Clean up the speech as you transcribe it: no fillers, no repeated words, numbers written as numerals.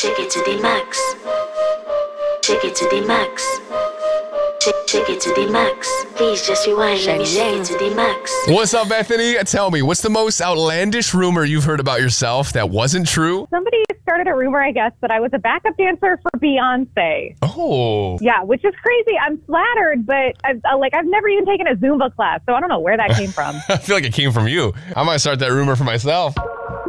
Take it to the max. Take it to the max. Take it to the max. Please just rewind. Let me take it to the max. What's up, Bethany? Tell me, what's the most outlandish rumor you've heard about yourself that wasn't true? Somebody started a rumor, I guess, that I was a backup dancer for Beyonce. Oh. Yeah, which is crazy. I'm flattered, but I've never even taken a Zumba class, so I don't know where that came from. I feel like it came from you. I might start that rumor for myself.